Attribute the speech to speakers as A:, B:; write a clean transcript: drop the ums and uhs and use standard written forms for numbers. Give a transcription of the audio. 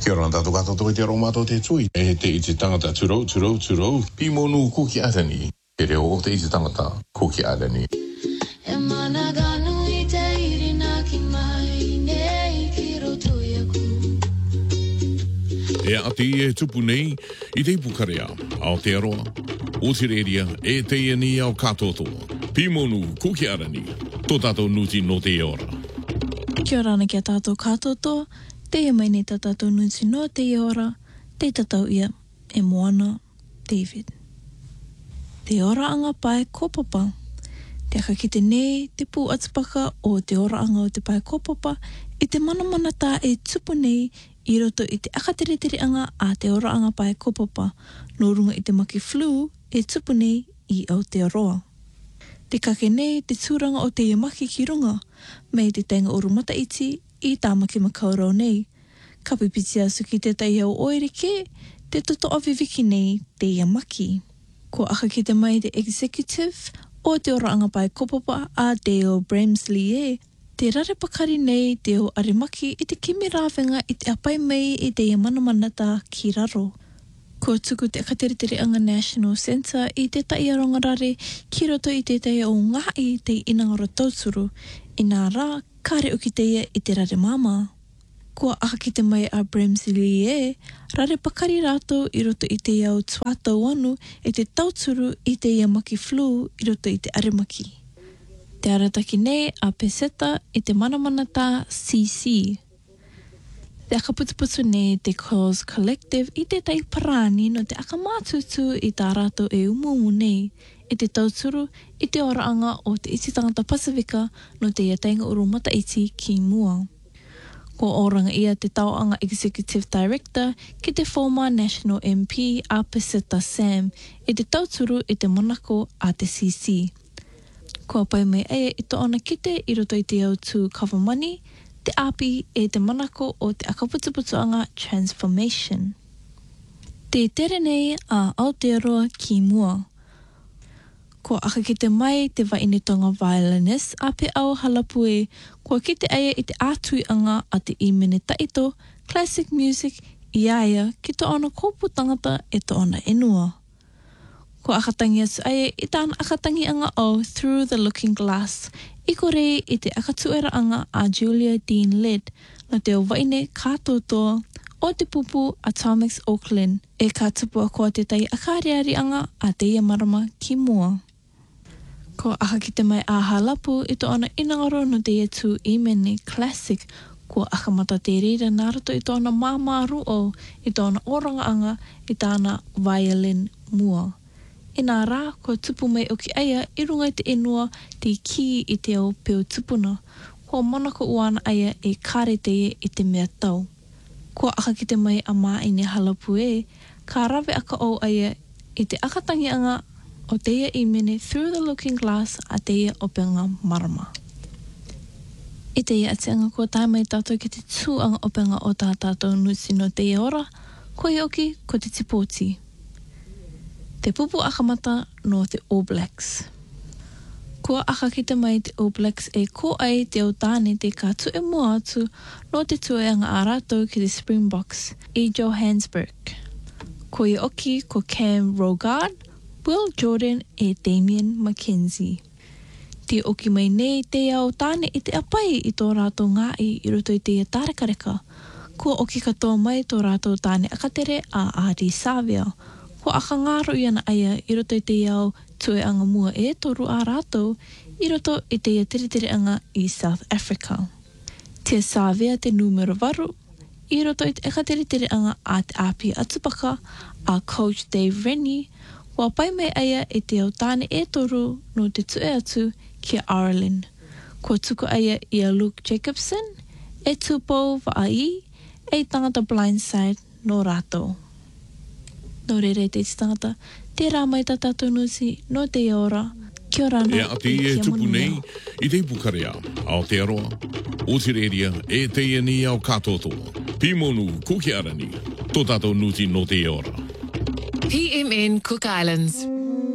A: Kia ora tātou katoa i te aromato te tui. E te iti tangata turo. Pimonu kuki arani. Te reo o te iti tangata kuki arani.
B: E mana ganu i te irina ki mai nei ki roto iaku.
C: E ati e tupu nei i te ipukarea ao te aroa. O te reria e te iani ao katotoa. Pimonu kuki arani. Tō tātou nuti no te ora.
D: Kia ora ana ki a tātou katotoa. Te ia mai nei tātou nuti no te ora, te tatau ia e Moana David. Te ora anga pai kopapa. Te aka ki te nei te pū atupaka o te ora anga o te pai kopapa i te mana tā e tupu nei i roto i te aka tere anga a te ora anga pai kopapa no runga i te maki flu e tupu nei i Aotearoa. Te kake nei te tūranga o te iamaki ki runga mei te tenga o rumata iti i tāmaki makaurau nei. Ka pipiti asu ki te tai au oereke, te toto awhiwhiki nei te iamaki. Ko aka ki te mai te executive o te ora anga pai kopapa a Dale Bramsley e, te rare pakari nei te o arimaki i te kimi rāwhenga i te apai mei i te iamanamanata ki raro. Ko tuku te akateretere anga National Centre i te tai arongarare ki roto i te tai o ngai te inangaro tauturu, i nā rā kare uki teia i te rare mama. Kua aka ki te mai a Bramsley e, rare pakari rātou i roto i te iau tuatau anu i te tauturu i te iamaki flu i roto i te arimaki. Te arataki nei a peseta i te manamanata CC. Te aka putuputu nei te Cause Collective i te tai parani no te aka mātutu i tā rātou e umumu nei i te tauturu i te oraanga o te iti tangata Pasifika no te ia tainga uru mata iti ki mua. Ko oranga ia te tauanga Executive Director ki te former National MP a Peseta Sam i te tauturu i te monako a te CC. Ko pai mai eia i to ona kite i roto i te au tū Kawamani, te api e te manako o te akaputuputuanga Transformation. Te tere nei a Aotearoa ki mua. Ko aka ki te mai te wainetonga violinist a pe au halapu e, ko ki te eia i te ātuianga a te imene taito, classic music, i aia ki to ona kōpu tangata e to ona enua. Ko akatangi atu eia i tāna akatangi anga o Through the Looking Glass, i ko rei i te akatuera anga a Julia Dean Led no te o waine kātotoa o te pupu Atomics Auckland e ka tupua ko te tai akariari anga a te ia marama ki mua. Ko aka ki te mai a halapu i to ona inangaro no te ia tū imene classic ko aka mata te reira narato i to ona māmaru o i to ona oranga anga i tāna violin mua. I nā rā, ko tupu mai o ki aia i runga i te enua te ki i te au peo tupuna. Ko manako uana aia e kāre teie i te mea tau. Ko aka ki te mai a mā ine halapu e, ka rawe aka au aia i te akatangi anga o teia i mene Through the Looking Glass a teia o penga marama. I teia ati anga ko tai mai tātou ki te tūanga o penga o tā tātou nuti no teia ora, ko i oki ko te tipoti. Te pupu akamata no te All Blacks. Kua aka ki te mai te All Blacks e ko ai te o tāne te ka tue mua atu no te tueanga a rātou ki te Springboks i Johannesburg. Ko i oki ko Cam Rogard, Will Jordan e Damien McKenzie. Te oki mai nei te au tāne i te apai i tō rātou ngai i roto i te tārekareka. Kua oki katoa mai tō rātou tāne akatere a Adi Savia. Ko aka ngāro i ana aia i roto i te iau tueanga mua e toru a rātou i roto i te ia tere anga i South Africa. Te Savia te numero varu i roto i te eka tere anga a te api atupaka a Coach Dave Rennie, wa pai mai aia i te au tāne e toru no te tue atu ki Ireland. Ko tuku aia i a Luke Jacobson, e tupo vaai, e tangata Blindside no rātou. No rere te tangata, te rā mai tā tātou nusi no te ora, kia rana
C: e ati e tupu nei i te ipukarea Aotearoa, o te reria e te iani au katotoa. Pimonu kuki arani, tō tātou nuti no te ora.
E: PMN Cook Islands.